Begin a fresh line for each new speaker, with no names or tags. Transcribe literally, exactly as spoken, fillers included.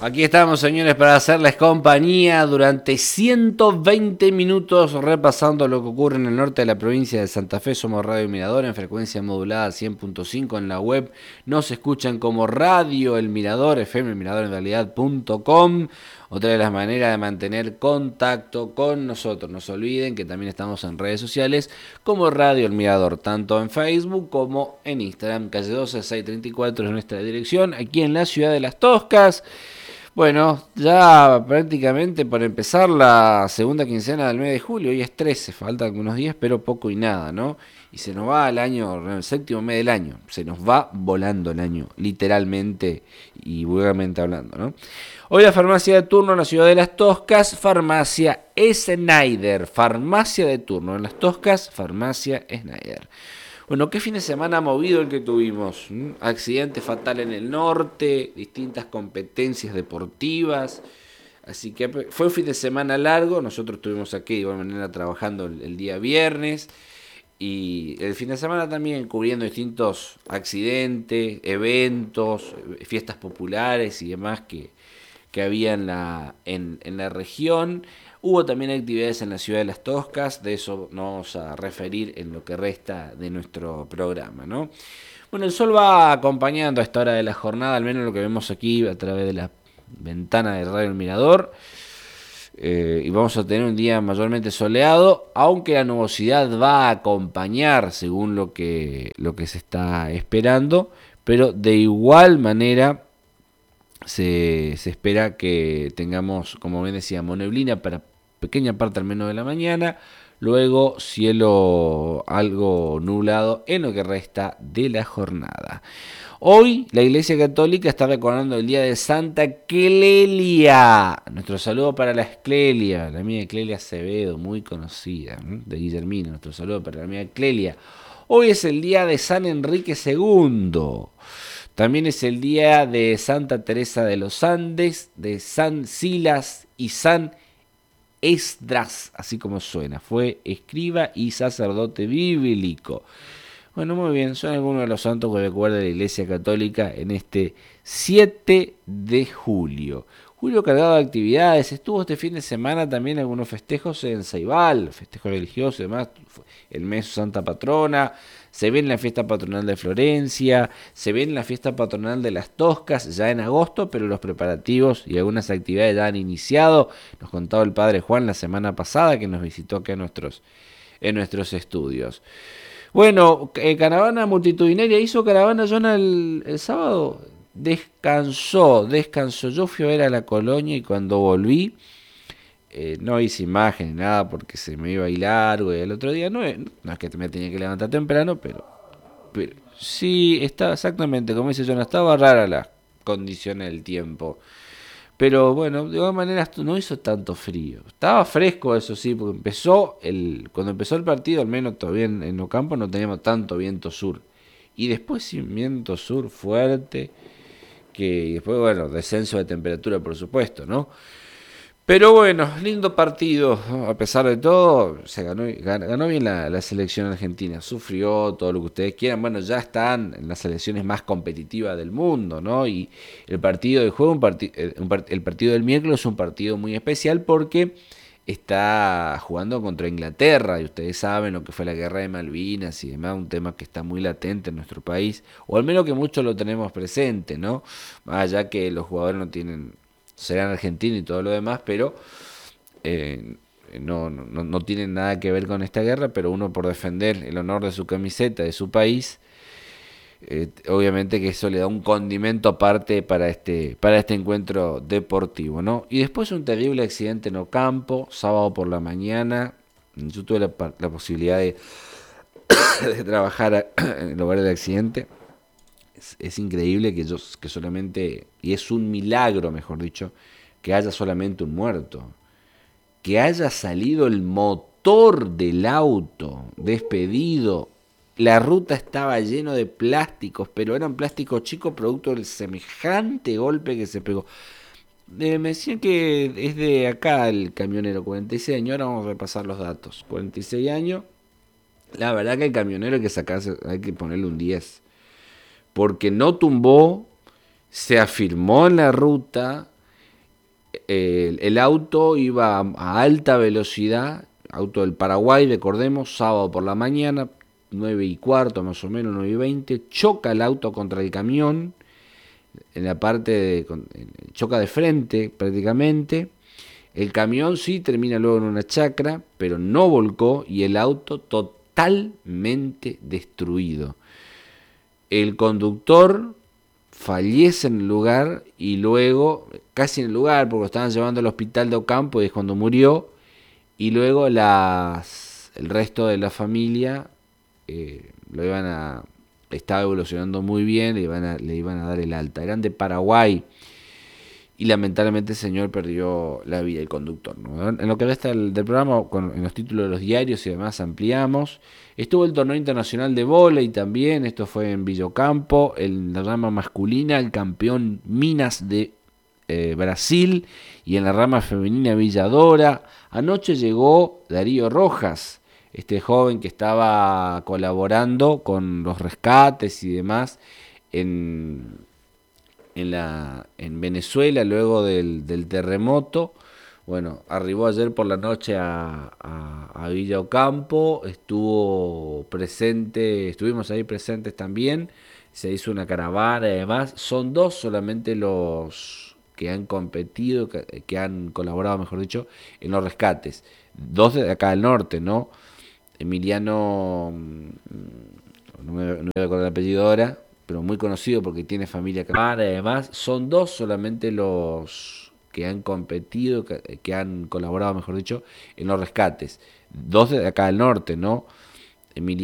Aquí estamos, señores, para hacerles compañía durante ciento veinte minutos repasando lo que ocurre en el norte de la provincia de Santa Fe. Somos Radio Mirador en frecuencia modulada cien punto cinco en la web. Nos escuchan como Radio El Mirador, F M El Mirador en realidad punto com. Otra de las maneras de mantener contacto con nosotros. No se olviden que también estamos en redes sociales como Radio El Mirador, tanto en Facebook como en Instagram. Calle doce, seiscientos treinta y cuatro es nuestra dirección, aquí en la ciudad de Las Toscas. Bueno, ya prácticamente por empezar la segunda quincena del mes de julio, hoy es trece, faltan algunos días, pero poco y nada, ¿no? Y se nos va el año, el séptimo mes del año, se nos va volando el año, literalmente y vulgarmente hablando, ¿no? Hoy la farmacia de turno en la ciudad de Las Toscas, Farmacia Schneider, farmacia de turno en Las Toscas, Farmacia Schneider. Bueno, ¿qué fin de semana movido el que tuvimos? ¿Mm? Accidente fatal en el norte, distintas competencias deportivas. Así que fue un fin de semana largo. Nosotros estuvimos aquí de igual manera trabajando el, el día viernes. Y el fin de semana también cubriendo distintos accidentes, eventos, fiestas populares y demás que, que había en la, en, en la región. Hubo también actividades en la ciudad de Las Toscas, de eso nos vamos a referir en lo que resta de nuestro programa, ¿no? Bueno, el sol va acompañando a esta hora de la jornada, al menos lo que vemos aquí a través de la ventana de Radio El Mirador, eh, y vamos a tener un día mayormente soleado, aunque la nubosidad va a acompañar según lo que, lo que se está esperando, pero de igual manera se, se espera que tengamos, como bien decíamos, neblina para pequeña parte al menos de la mañana, luego cielo algo nublado en lo que resta de la jornada. Hoy la Iglesia Católica está recordando el día de Santa Clelia. Nuestro saludo para la Clelia, la amiga Clelia Acevedo, muy conocida, ¿no? De Guillermina. Nuestro saludo para la amiga Clelia. Hoy es el día de San Enrique segundo. También es el día de Santa Teresa de los Andes, de San Silas y San Esdras, así como suena. Fue escriba y sacerdote bíblico. Bueno, muy bien, son algunos de los santos que recuerda la Iglesia Católica en este siete de julio. Julio cargado de actividades, estuvo este fin de semana también algunos festejos en Ceibal, festejos religiosos y demás, el mes Santa Patrona, se ve en la fiesta patronal de Florencia, se ve en la fiesta patronal de Las Toscas ya en agosto, pero los preparativos y algunas actividades ya han iniciado. Nos contaba el padre Juan la semana pasada que nos visitó acá en nuestros, en nuestros estudios. Bueno, eh, caravana multitudinaria, hizo caravana Jonah el, el sábado, descansó, descansó. Yo fui a ver a la colonia y cuando volví, eh, no hice imagen ni nada porque se me iba a ir largo y el otro día no, no es que me tenía que levantar temprano, pero, pero sí, estaba exactamente, como dice Jonah, estaba rara la condición del tiempo. Pero bueno, de todas maneras no hizo tanto frío. Estaba fresco, eso sí, porque empezó el, cuando empezó el partido, al menos todavía en, en Ocampo no teníamos tanto viento sur. Y después sí, viento sur fuerte, que después, bueno, descenso de temperatura, por supuesto, ¿no? Pero bueno, lindo partido, ¿no? A pesar de todo, se ganó, ganó, ganó bien la, la selección argentina, sufrió todo lo que ustedes quieran, bueno, ya están en las selecciones más competitivas del mundo, ¿no? Y el partido de juego, un parti, un part, el partido del miércoles es un partido muy especial porque está jugando contra Inglaterra y ustedes saben lo que fue la guerra de Malvinas y demás, un tema que está muy latente en nuestro país, o al menos que muchos lo tenemos presente, ¿no? Más allá que los jugadores no tienen... serán argentinos y todo lo demás, pero eh, no, no, no tienen nada que ver con esta guerra, pero uno por defender el honor de su camiseta, de su país, eh, obviamente que eso le da un condimento aparte para este, para este encuentro deportivo, ¿no? Y después un terrible accidente en Ocampo, sábado por la mañana, yo tuve la, la posibilidad de, de trabajar en el lugar del accidente. Es, es increíble que, yo, que solamente, y es un milagro, mejor dicho, que haya solamente un muerto. Que haya salido el motor del auto despedido. La ruta estaba lleno de plásticos, pero eran plásticos chicos producto del semejante golpe que se pegó. Eh, me decían que es de acá el camionero, cuarenta y seis años, ahora vamos a repasar los datos. cuarenta y seis años, la verdad que el camionero hay que sacarse, hay que ponerle un diez. Porque no tumbó, se afirmó en la ruta el, el auto iba a, a alta velocidad, auto del Paraguay, recordemos, sábado por la mañana, nueve y cuarto más o menos, nueve y veinte, choca el auto contra el camión, en la parte de, choca de frente prácticamente. El camión sí termina luego en una chacra, pero no volcó y el auto totalmente destruido. El conductor fallece en el lugar y luego, casi en el lugar, porque lo estaban llevando al hospital de Ocampo y es cuando murió, y luego las, el resto de la familia eh, lo iban a, estaba evolucionando muy bien, le iban, a, le iban a dar el alta. Eran de Paraguay y lamentablemente el señor perdió la vida, el conductor, ¿no? En lo que resta del, del programa, con, en los títulos de los diarios y demás ampliamos. Estuvo el torneo internacional de vóley también, esto fue en Villocampo, en la rama masculina, el campeón Minas de eh, Brasil, y en la rama femenina Villadora. Anoche llegó Darío Rojas, este joven que estaba colaborando con los rescates y demás en... En, la, en Venezuela luego del, del terremoto. Bueno, arribó ayer por la noche a, a, a Villa Ocampo, estuvo presente, estuvimos ahí presentes también, se hizo una caravana y demás. Son dos solamente los que han competido, que, que han colaborado, mejor dicho, en los rescates. Dos de acá del norte, ¿no? Emiliano, no me, no me voy a acordar el apellido ahora, pero muy conocido porque tiene familia acá. Además, son dos solamente los que han competido, que, que han colaborado, mejor dicho, en los rescates. Dos de acá del norte, ¿no? Emiliano